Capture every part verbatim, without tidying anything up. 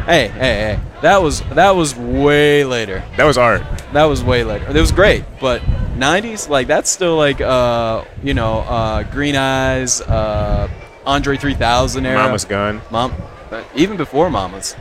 Hey, hey, hey. That was that was way later. That was art. That was way later. It was great, but nineties, like that's still like uh, you know, uh, Green Eyes, uh, Andre three thousand era. Mama's Gun. Mom, even before Mama's.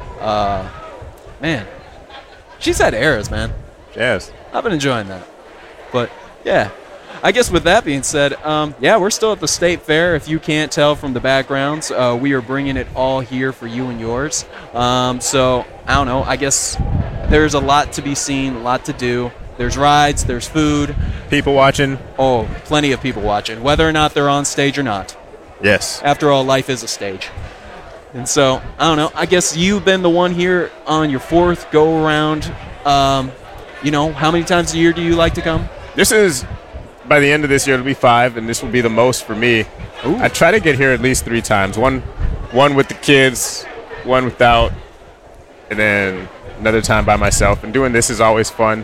Uh, man, she's had eras, man. Yes. I've been enjoying that. But yeah, I guess with that being said, um, yeah, we're still at the State Fair. If you can't tell from the backgrounds, uh, we are bringing it all here for you and yours. Um, so I don't know. I guess there's a lot to be seen, a lot to do. There's rides, there's food. People watching. Oh, plenty of people watching, whether or not they're on stage or not. Yes. After all, life is a stage. And so, I don't know, I guess you've been the one here on your fourth go-around. Um, you know, how many times a year do you like to come? This is, by the end of this year, it'll be five, and this will be the most for me. Ooh. I try to get here at least three times. One one with the kids, one without, and then another time by myself. And doing this is always fun.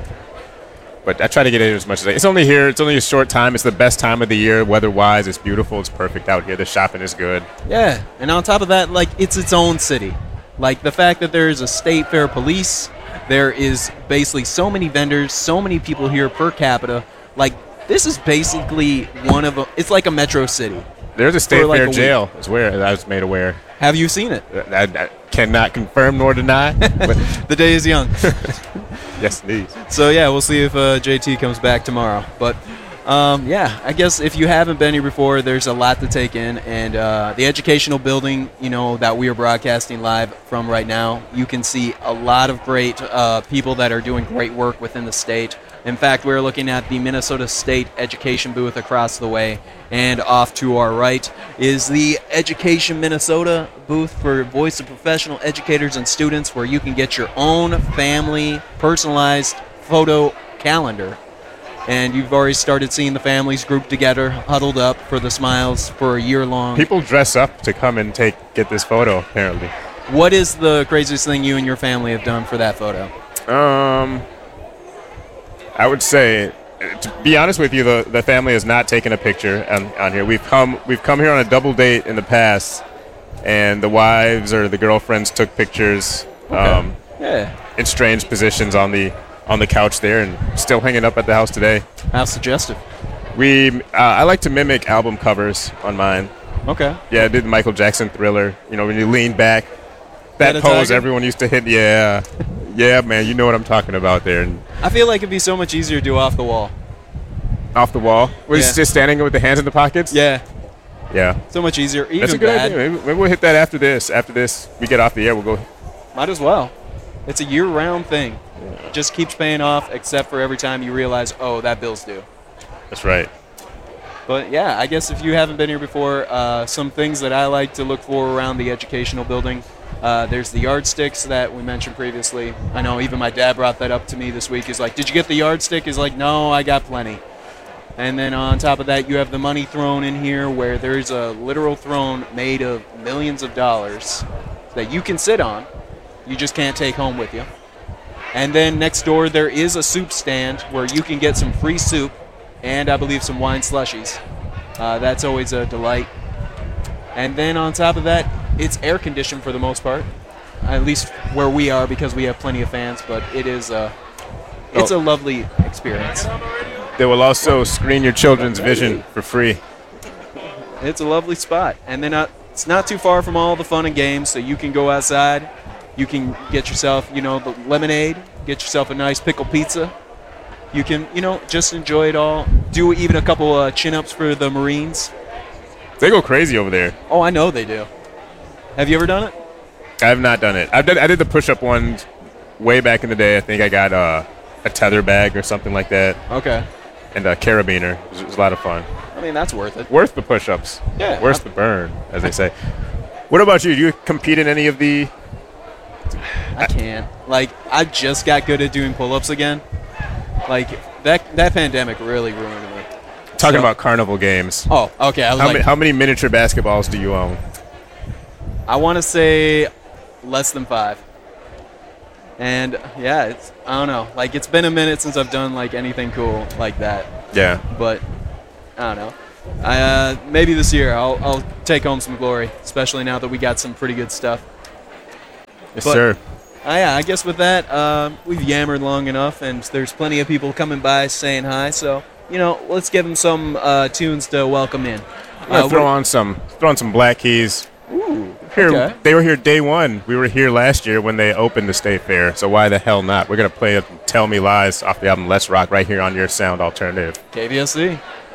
But I try to get in as much as I can. It's only here. It's only a short time. It's the best time of the year, weather-wise. It's beautiful. It's perfect out here. The shopping is good. Yeah, and on top of that, like, it's its own city. Like, the fact that there's a State Fair police, there is basically so many vendors, so many people here per capita. Like, this is basically one of a, it's like a metro city. There's a State like Fair a jail, is where I was made aware. Have you seen it? I, I cannot confirm nor deny. But The day is young. yes, indeed. So, yeah, we'll see if uh, J T comes back tomorrow. But, um, yeah, I guess if you haven't been here before, there's a lot to take in. And uh, the educational building, you know, that we are broadcasting live from right now, you can see a lot of great uh, people that are doing great work within the state. In fact, we're looking at the Minnesota State Education booth across the way. And off to our right is the Education Minnesota booth for Voice of Professional Educators and Students, where you can get your own family personalized photo calendar. And you've already started seeing the families grouped together, huddled up for the smiles for a year long. People dress up to come and take get this photo, apparently. What is the craziest thing you and your family have done for that photo? Um, I would say, to be honest with you, the, the family has not taken a picture on, on here. We've come we've come here on a double date in the past, and the wives or the girlfriends took pictures Okay. um, Yeah. in strange positions on the on the couch there, and still hanging up at the house today. How suggestive. We uh, I like to mimic album covers on mine. Okay. Yeah, I did the Michael Jackson Thriller. You know, when you lean back, that That a pose tiger? everyone used to hit. Yeah, yeah, man, you know what I'm talking about there. And I feel like it'd be so much easier to do off the wall. off the wall, was Yeah. just standing with the hands in the pockets. Yeah. Yeah. So much easier. Even That's a good bad. idea. Maybe, maybe we'll hit that after this. After this, we get off the air. We'll go. Might as well. It's a year-round thing. It just keeps paying off, except for every time you realize, oh, that bill's due. That's right. But yeah, I guess if you haven't been here before, uh, some things that I like to look for around the educational building. Uh, there's the yardsticks that we mentioned previously. I know even my dad brought that up to me this week. He's like, did you get the yardstick? He's like, no, I got plenty. And then on top of that, you have the money throne in here, where there's a literal throne made of millions of dollars that you can sit on. You just can't take home with you. And then next door, there is a soup stand where you can get some free soup and I believe some wine slushies. Uh, that's always a delight. And then on top of that, it's air conditioned for the most part, at least where we are, because we have plenty of fans. But it is a, it's a lovely experience. They will also screen your children's vision for free. It's a lovely spot, and then uh, it's not too far from all the fun and games. So you can go outside, you can get yourself, you know, the lemonade, get yourself a nice pickle pizza. You can, you know, just enjoy it all. Do even a couple uh, chin-ups for the Marines. They go crazy over there. Oh, I know they do. Have you ever done it? I have not done it. I've done, I did the push-up one way back in the day. I think I got uh, a tether bag or something like that, Okay. and a carabiner. It was, it was a lot of fun. I mean, that's worth it. Worth the push-ups. Yeah. Worth the burn, as they say. What about you? Do you compete in any of the... I can't. Like, I just got good at doing pull-ups again. Like, that that pandemic really ruined me. Talking So- about carnival games. Oh, okay. I was How, like, many, how many miniature basketballs do you own? I want to say less than five. And yeah, it's I don't know. Like, it's been a minute since I've done like anything cool like that. Yeah. But I don't know. I uh, maybe this year I'll I'll take home some glory, especially now that we got some pretty good stuff. Yes, But, sir. Uh, yeah, I guess with that, uh, we've yammered long enough, and there's plenty of people coming by saying hi. So, you know, let's give them some uh, tunes to welcome in. I'm gonna Uh, throw we're- on some, throw on some Black Keys. Ooh, Here, okay. they were here day one. We were here last year when they opened the State Fair. So why the hell not? We're gonna play "Tell Me Lies" off the album Let's Rock right here on your Sound Alternative. K B S C.